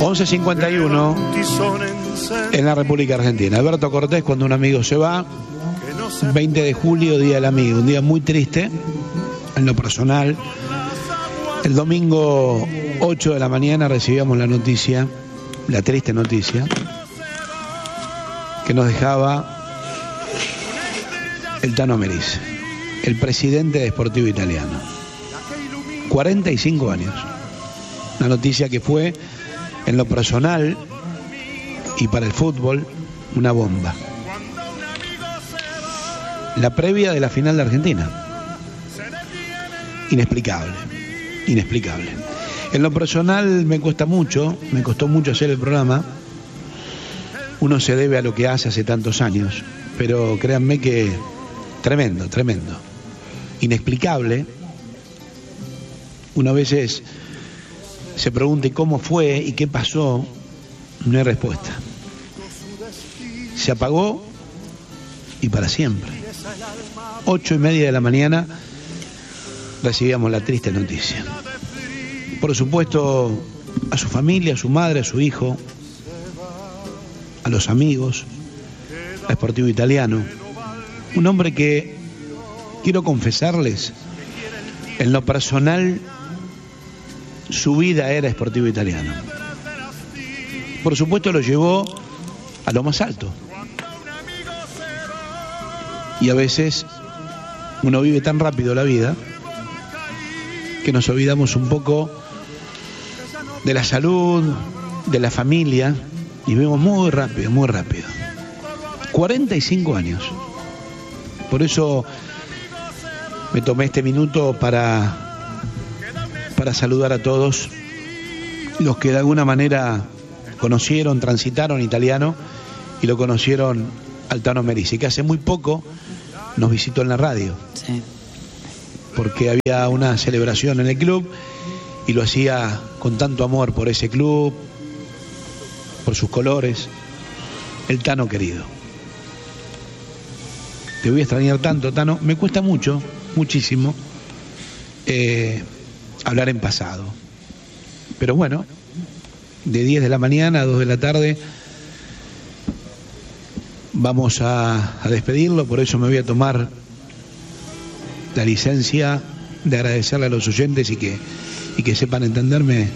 11:51 en la República Argentina. Alberto Cortés, cuando un amigo se va. 20 de julio, Día del Amigo, un día muy triste en lo personal. El domingo 8 de la mañana recibíamos la noticia, la triste noticia, que nos dejaba el Tano Merizze, el presidente de Sportivo Italiano. 45 años. Una noticia que fue, en lo personal y para el fútbol, una bomba. La previa de la final de Argentina. Inexplicable, inexplicable. En lo personal me costó mucho hacer el programa. Uno se debe a lo que hace tantos años, pero créanme que tremendo, tremendo. Inexplicable. Uno a veces se pregunta cómo fue y qué pasó, no hay respuesta. Se apagó y para siempre. 8:30 de la mañana recibíamos la triste noticia. Por supuesto, a su familia, a su madre, a su hijo, a los amigos, a Sportivo Italiano. Un hombre que, quiero confesarles, en lo personal, su vida era Sportivo Italiano. Por supuesto, lo llevó a lo más alto. Y a veces uno vive tan rápido la vida que nos olvidamos un poco de la salud, de la familia, y vivimos muy rápido, muy rápido. 45 años. Por eso me tomé este minuto para saludar a todos los que de alguna manera conocieron, transitaron Italiano y lo conocieron al Tano Merizze, que hace muy poco nos visitó en la radio. Sí. Porque había una celebración en el club y lo hacía con tanto amor por ese club, por sus colores. El Tano querido. Te voy a extrañar tanto, Tano. Me cuesta mucho, muchísimo, hablar en pasado. Pero bueno, de 10 de la mañana a 2 de la tarde vamos a despedirlo, por eso me voy a tomar la licencia de agradecerle a los oyentes y que sepan entenderme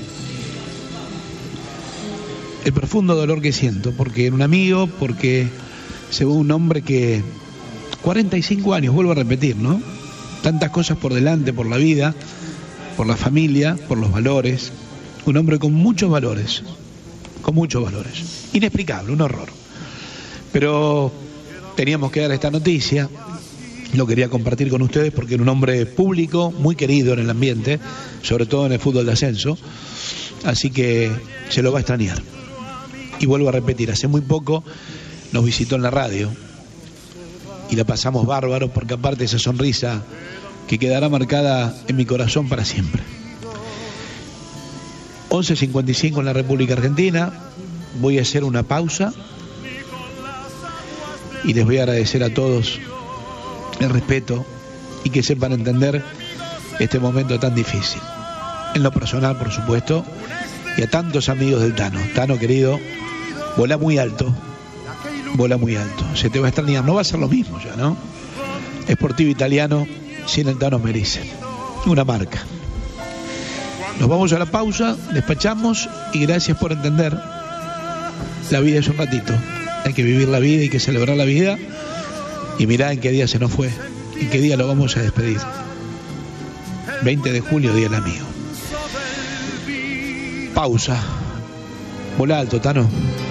el profundo dolor que siento, porque era un amigo, porque se fue un hombre que 45 años, vuelvo a repetir, ¿no? Tantas cosas por delante, por la vida, por la familia, por los valores. Un hombre con muchos valores, inexplicable, un horror. Pero teníamos que dar esta noticia, lo quería compartir con ustedes porque era un hombre público, muy querido en el ambiente, sobre todo en el fútbol de ascenso, así que se lo va a extrañar. Y vuelvo a repetir, hace muy poco nos visitó en la radio y la pasamos bárbaro, porque aparte esa sonrisa que quedará marcada en mi corazón para siempre. 11:55 en la República Argentina, voy a hacer una pausa y les voy a agradecer a todos el respeto y que sepan entender este momento tan difícil. En lo personal, por supuesto, y a tantos amigos del Tano. Tano querido, volá muy alto, se te va a extrañar, no va a ser lo mismo ya, ¿no? Sportivo Italiano sin el Tano Merizze, una marca. Nos vamos a la pausa, despachamos y gracias por entender. La vida es un ratito. Hay que vivir la vida, hay que celebrar la vida. Y mirá en qué día se nos fue, en qué día lo vamos a despedir. 20 de julio, Día del Amigo. Pausa. Volá alto, Tano.